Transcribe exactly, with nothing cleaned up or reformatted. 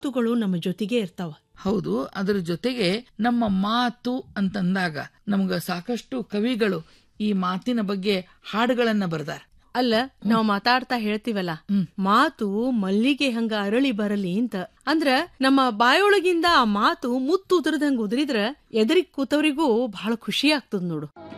ಮಾತುಗಳು ನಮ್ಮ ಜೊತೆಗೆ ಇರ್ತಾವ. ಹೌದು, ಅದರ ಜೊತೆಗೆ ನಮ್ಮ ಮಾತು ಅಂತಂದಾಗ ನಮ್ಗ ಸಾಕಷ್ಟು ಕವಿಗಳು ಈ ಮಾತಿನ ಬಗ್ಗೆ ಹಾಡುಗಳನ್ನ ಬರೆದಾರ. ಅಲ್ಲ, ನಾವ್ ಮಾತಾಡ್ತಾ ಹೇಳ್ತೀವಲ್ಲ, ಮಾತು ಮಲ್ಲಿಗೆ ಹಂಗ ಅರಳಿ ಬರಲಿ ಅಂತ. ಅಂದ್ರ ನಮ್ಮ ಬಾಯೊಳಗಿಂದ ಆ ಮಾತು ಮುತ್ತು ಉದ್ರದಂಗ ಉದ್ರಿದ್ರ ಎದುರಿಗ್ ಕೂತವ್ರಿಗೂ ಬಹಳ ಖುಷಿ ಆಗ್ತದ ನೋಡು.